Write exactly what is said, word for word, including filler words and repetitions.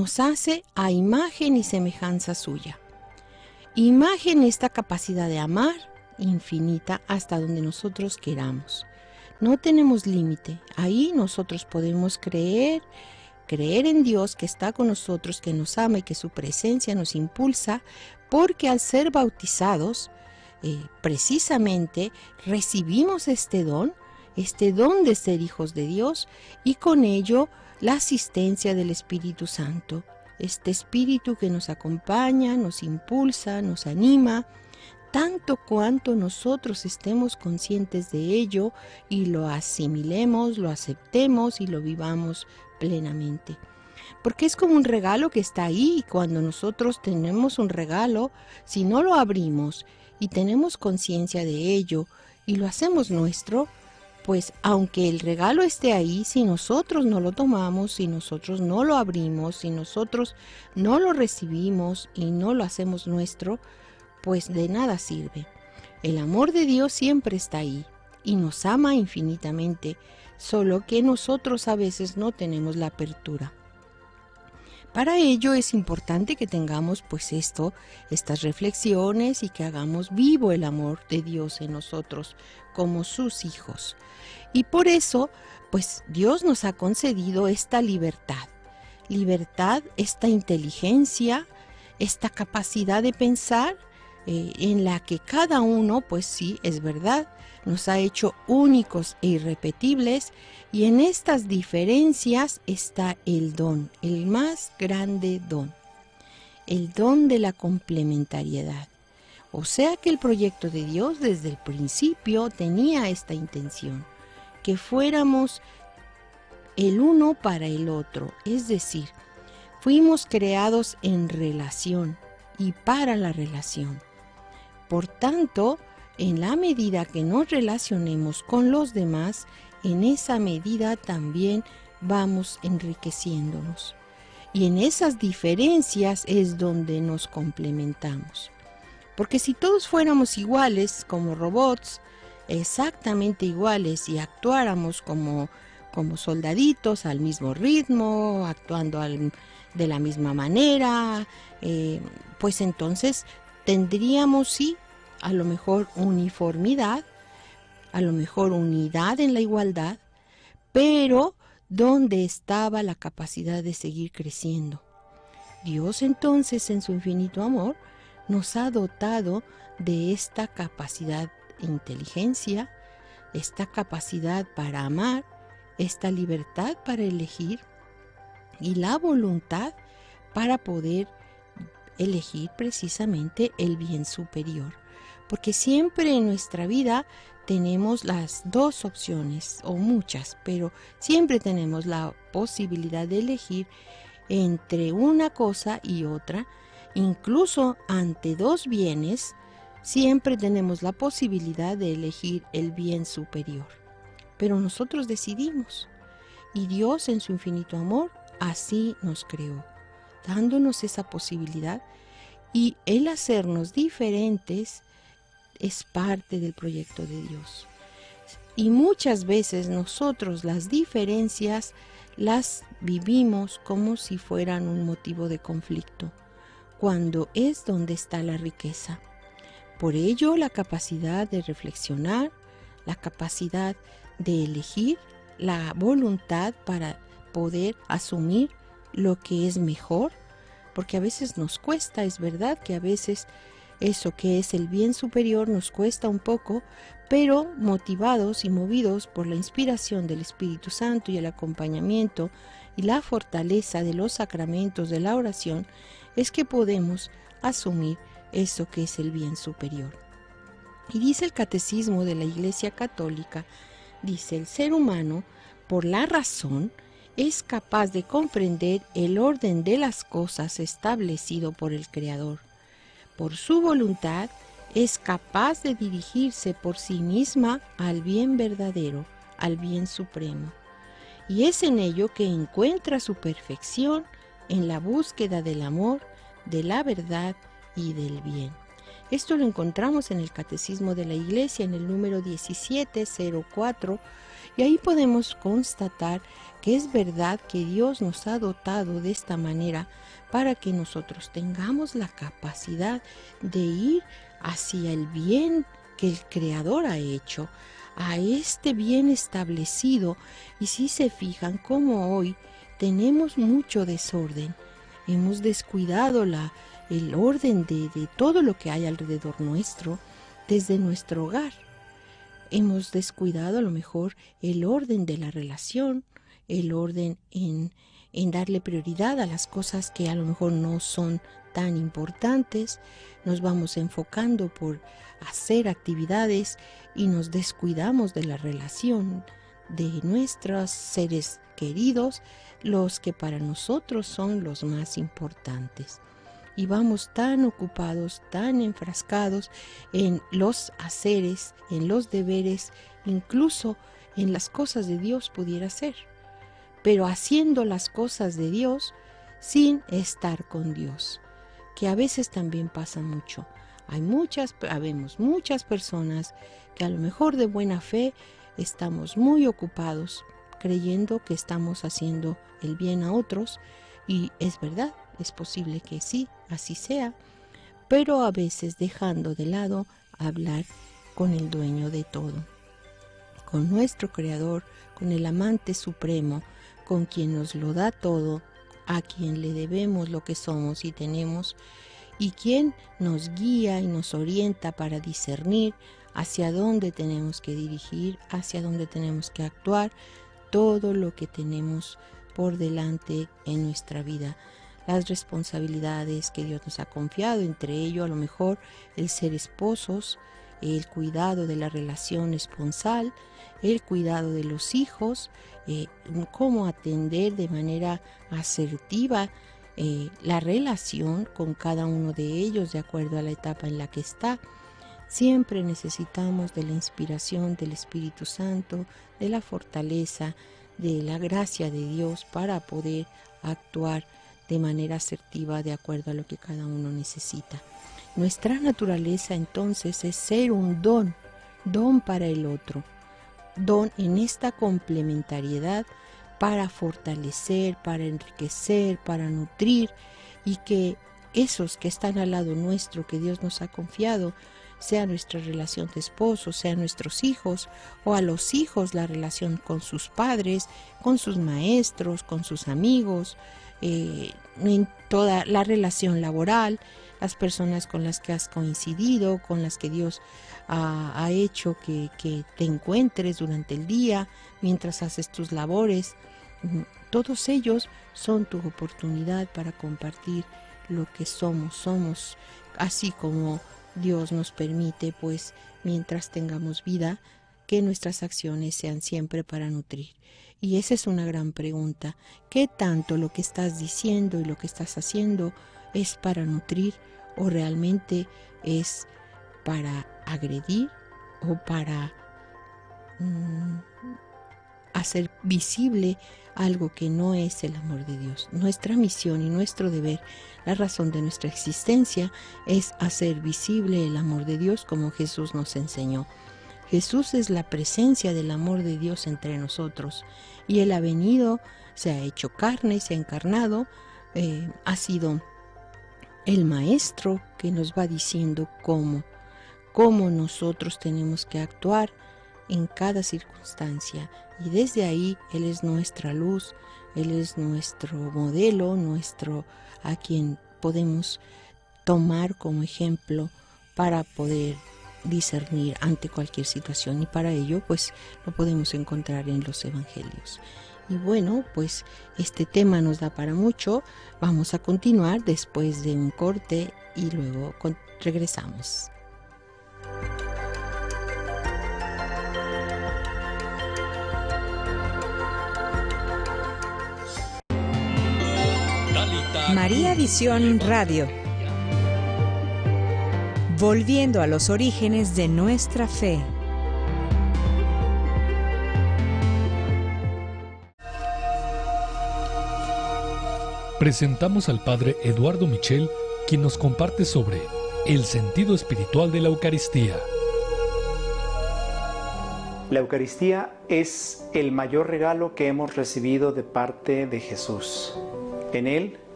nos hace a imagen y semejanza suya. Imagen, esta capacidad de amar infinita hasta donde nosotros queramos. No tenemos límite. Ahí nosotros podemos creer, creer en Dios que está con nosotros, que nos ama y que su presencia nos impulsa, porque al ser bautizados, eh, precisamente recibimos este don, este don de ser hijos de Dios, y con ello la asistencia del Espíritu Santo. Este Espíritu que nos acompaña, nos impulsa, nos anima, tanto cuanto nosotros estemos conscientes de ello y lo asimilemos, lo aceptemos y lo vivamos plenamente. Porque es como un regalo que está ahí, y cuando nosotros tenemos un regalo, si no lo abrimos y tenemos conciencia de ello y lo hacemos nuestro, pues aunque el regalo esté ahí, si nosotros no lo tomamos, si nosotros no lo abrimos, si nosotros no lo recibimos y no lo hacemos nuestro, pues de nada sirve. El amor de Dios siempre está ahí y nos ama infinitamente, solo que nosotros a veces no tenemos la apertura. Para ello es importante que tengamos pues esto, estas reflexiones, y que hagamos vivo el amor de Dios en nosotros como sus hijos. Y por eso pues Dios nos ha concedido esta libertad, libertad, esta inteligencia, esta capacidad de pensar, Eh, en la que cada uno, pues sí, es verdad, nos ha hecho únicos e irrepetibles, y en estas diferencias está el don, el más grande don, el don de la complementariedad. O sea que el proyecto de Dios desde el principio tenía esta intención, que fuéramos el uno para el otro, es decir, fuimos creados en relación y para la relación. Por tanto, en la medida que nos relacionemos con los demás, en esa medida también vamos enriqueciéndonos. Y en esas diferencias es donde nos complementamos. Porque si todos fuéramos iguales, como robots, exactamente iguales, y actuáramos como, como soldaditos al mismo ritmo, actuando al, de la misma manera, eh, pues entonces tendríamos, sí, a lo mejor uniformidad, a lo mejor unidad en la igualdad, pero ¿dónde estaba la capacidad de seguir creciendo? Dios entonces, en su infinito amor, nos ha dotado de esta capacidad de inteligencia, esta capacidad para amar, esta libertad para elegir y la voluntad para poder elegir precisamente el bien superior. Porque siempre en nuestra vida tenemos las dos opciones, o muchas, pero siempre tenemos la posibilidad de elegir entre una cosa y otra. Incluso ante dos bienes, siempre tenemos la posibilidad de elegir el bien superior. Pero nosotros decidimos, y Dios en su infinito amor así nos creó, dándonos esa posibilidad, y el hacernos diferentes es parte del proyecto de Dios. Y muchas veces nosotros las diferencias las vivimos como si fueran un motivo de conflicto, cuando es donde está la riqueza. Por ello, la capacidad de reflexionar, la capacidad de elegir, la voluntad para poder asumir lo que es mejor, porque a veces nos cuesta, es verdad que a veces eso que es el bien superior nos cuesta un poco, pero motivados y movidos por la inspiración del Espíritu Santo y el acompañamiento y la fortaleza de los sacramentos de la oración, es que podemos asumir eso que es el bien superior. Y dice el Catecismo de la Iglesia Católica, dice: el ser humano, por la razón, es capaz de comprender el orden de las cosas establecido por el Creador. Por su voluntad, es capaz de dirigirse por sí misma al bien verdadero, al bien supremo. Y es en ello que encuentra su perfección, en la búsqueda del amor, de la verdad y del bien. Esto lo encontramos en el Catecismo de la Iglesia, en el número diecisiete cero cuatro, Y ahí podemos constatar que es verdad que Dios nos ha dotado de esta manera para que nosotros tengamos la capacidad de ir hacia el bien que el Creador ha hecho, a este bien establecido. Y si se fijan cómo hoy tenemos mucho desorden, hemos descuidado la, el orden de, de todo lo que hay alrededor nuestro, desde nuestro hogar. Hemos descuidado a lo mejor el orden de la relación, el orden en, en darle prioridad a las cosas que a lo mejor no son tan importantes. Nos vamos enfocando por hacer actividades y nos descuidamos de la relación de nuestros seres queridos, los que para nosotros son los más importantes. Y vamos tan ocupados, tan enfrascados en los haceres, en los deberes, incluso en las cosas de Dios pudiera ser, pero haciendo las cosas de Dios sin estar con Dios, que a veces también pasa mucho. Hay muchas, habemos muchas personas que a lo mejor de buena fe estamos muy ocupados creyendo que estamos haciendo el bien a otros, y es verdad, es posible que sí, así sea, pero a veces dejando de lado hablar con el dueño de todo, con nuestro Creador, con el amante supremo, con quien nos lo da todo, a quien le debemos lo que somos y tenemos, y quien nos guía y nos orienta para discernir hacia dónde tenemos que dirigir, hacia dónde tenemos que actuar, todo lo que tenemos por delante en nuestra vida, las responsabilidades que Dios nos ha confiado, entre ello a lo mejor el ser esposos, el cuidado de la relación esponsal, el cuidado de los hijos, eh, cómo atender de manera asertiva eh, la relación con cada uno de ellos de acuerdo a la etapa en la que está. Siempre necesitamos de la inspiración del Espíritu Santo, de la fortaleza, de la gracia de Dios para poder actuar de manera asertiva de acuerdo a lo que cada uno necesita. Nuestra naturaleza entonces es ser un don, don para el otro, don en esta complementariedad para fortalecer, para enriquecer, para nutrir, y que esos que están al lado nuestro, que Dios nos ha confiado, sea nuestra relación de esposo, sea nuestros hijos, o a los hijos la relación con sus padres, con sus maestros, con sus amigos, eh, en toda la relación laboral, las personas con las que has coincidido, con las que Dios ha, ha hecho que, que te encuentres durante el día, mientras haces tus labores. Todos ellos son tu oportunidad para compartir lo que somos, somos así como Dios nos permite, pues mientras tengamos vida, que nuestras acciones sean siempre para nutrir. Y esa es una gran pregunta. ¿Qué tanto lo que estás diciendo y lo que estás haciendo es para nutrir, o realmente es para agredir o para mm, hacer visible algo que no es el amor de Dios? Nuestra misión y nuestro deber, la razón de nuestra existencia, es hacer visible el amor de Dios como Jesús nos enseñó. Jesús es la presencia del amor de Dios entre nosotros, y Él ha venido, se ha hecho carne, se ha encarnado, eh, ha sido el Maestro que nos va diciendo cómo, cómo nosotros tenemos que actuar en cada circunstancia, y desde ahí Él es nuestra luz, Él es nuestro modelo, nuestro a quien podemos tomar como ejemplo para poder discernir ante cualquier situación, y para ello pues lo podemos encontrar en los evangelios. Y bueno, pues este tema nos da para mucho. Vamos a continuar después de un corte y luego con- regresamos. María Visión Radio. Volviendo a los orígenes de nuestra fe. Presentamos al Padre Eduardo Michel, quien nos comparte sobre el sentido espiritual de la Eucaristía. La Eucaristía es el mayor regalo que hemos recibido de parte de Jesús. En Él